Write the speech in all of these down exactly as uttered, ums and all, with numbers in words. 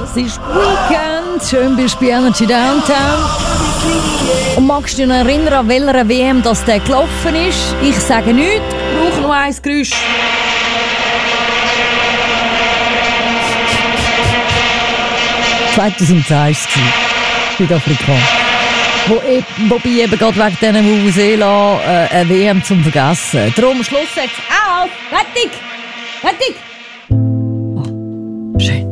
Das ist Weekend. Schön bist du bei Energy Downtown. Und magst du dich noch erinnern, an welcher W M das der gelaufen ist? Ich sage nichts, ich brauche noch ein Geräusch. zweitausendzehn war es, Südafrika. Wo e- wobei eben gerade wegen diesen Vuvuzela äh, eine W M zum Vergessen. Darum Schluss jetzt. Auf! Fertig! Fertig! Oh, schön.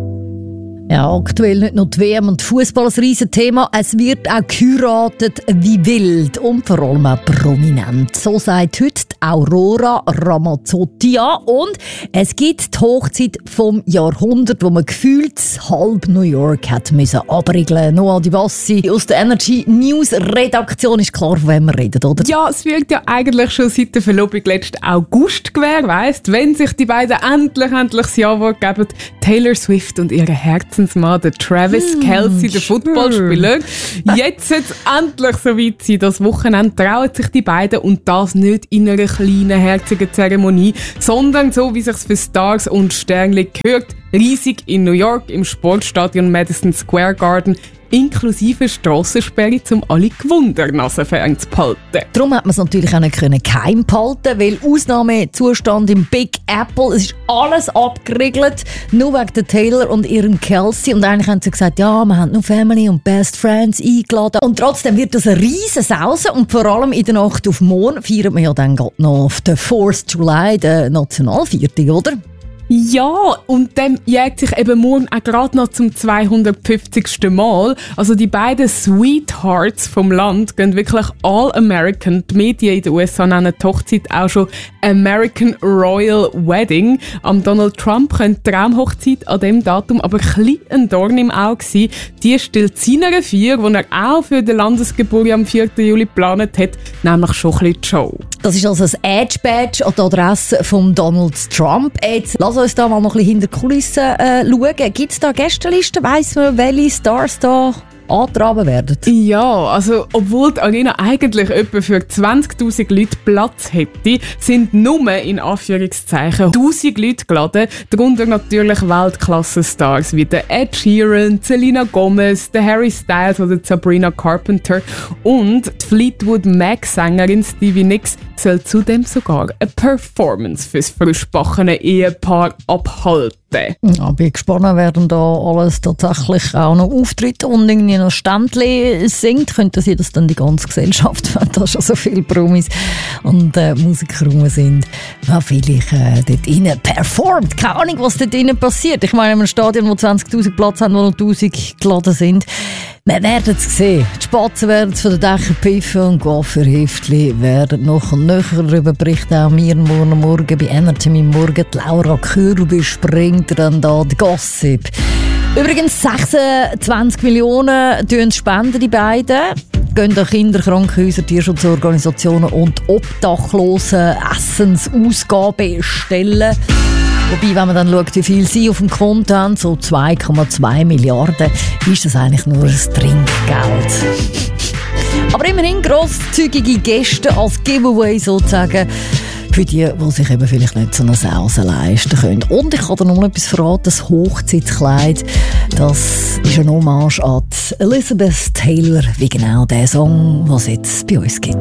Ja, aktuell nicht nur die W M und Fußball ein Riesenthema. Es wird auch geheiratet wie wild und vor allem auch prominent. So sagt heute die Aurora Ramazzotti an. Und es gibt die Hochzeit vom Jahrhundert, wo man gefühlt halb New York hat müssen abriegeln. Noah Di Bassi aus der Energy News Redaktion. Ist klar, von wem wir reden, oder? Ja, es wird ja eigentlich schon seit der Verlobung letzten August gewährleistet, wenn sich die beiden endlich, endlich das Ja-Wort geben. Taylor Swift und ihre Herzensmann, der Travis hm, Kelce, der Footballspieler. Jetzt sollte es endlich so weit sein. Das Wochenende trauen sich die beiden und das nicht in einer kleinen, herzigen Zeremonie, sondern so, wie sich's für Stars und Sternchen gehört, riesig in New York im Sportstadion Madison Square Garden, inklusive Strassensperre, um alle Gewundernase fernzuhalten. Darum hat man es natürlich auch nicht geheim behalten, weil Ausnahmezustand im Big Apple, es ist alles abgeriegelt, nur wegen der Taylor und ihrem Kelce. Und eigentlich haben sie gesagt, ja, wir haben nur Family und Best Friends eingeladen. Und trotzdem wird das eine riesen Sause und vor allem in der Nacht auf morgen feiert man ja dann gerade noch auf den fourth of July, den Nationalviertel, oder? Ja, und dann jägt sich eben morgen auch gerade noch zum zweihundertfünfzigsten Mal. Also die beiden Sweethearts vom Land gehen wirklich all American. Die Medien in den U S A nennen die Hochzeit auch schon American Royal Wedding. Am Donald Trump könnte die Traumhochzeit an diesem Datum aber ein bisschen ein Dorn im Auge sein. Die stellt seiner Feier, die er auch für die Landesgeburt am vierten Juli geplant hat, nämlich schon ein bisschen die Show. Das ist also ein Edge-Badge an die Adresse von Donald Trump. Jetzt lass uns da mal noch ein bisschen hinter die Kulissen äh, schauen. Gibt es da Gästelisten? Weiss man, welche Stars da angetragen werden? Ja, also obwohl die Arena eigentlich etwa für zwanzigtausend Leute Platz hätte, sind nur in Anführungszeichen tausend Leute geladen, darunter natürlich Weltklasse-Stars wie der Ed Sheeran, Selena Gomez, der Harry Styles oder Sabrina Carpenter und die Fleetwood Mac-Sängerin Stevie Nicks soll zudem sogar eine Performance fürs frischbackene Ehepaar abhalten. Ja, bin gespannt, wer denn da alles tatsächlich auch noch auftritt und irgendwie noch Ständchen singt. Könnte sein, dass dann die ganze Gesellschaft, wenn da schon so viele Promis und äh, Musiker rum sind, ja, vielleicht äh, dort rein performt. Keine Ahnung, was dort rein passiert. Ich meine, in einem Stadion, wo zwanzigtausend Platz haben, wo noch tausend geladen sind. Wir werden es sehen. Die Spatzen werden von den Dächern piffen und Gafferhäftli werden noch und nöcher darüber berichten. Auch wir morgen Morgen bei Energy am Morgen. Die Laura Kürbi springt dann da die Gossip. Übrigens sechsundzwanzig Millionen spenden die beiden. Gehen an Kinder, Krankenhäuser, Tierschutzorganisationen und Obdachlosen Essensausgaben stellen. Wobei, wenn man dann schaut, wie viel sie auf dem Konto haben, so zwei Komma zwei Milliarden, ist das eigentlich nur ein Trinkgeld. Aber immerhin grosszügige Gäste als Giveaway sozusagen für die, die sich eben vielleicht nicht so eine Sause leisten können. Und ich kann dir noch etwas verraten, das Hochzeitskleid, das ist eine Hommage an Elizabeth Taylor, wie genau der Song, was es jetzt bei uns gibt.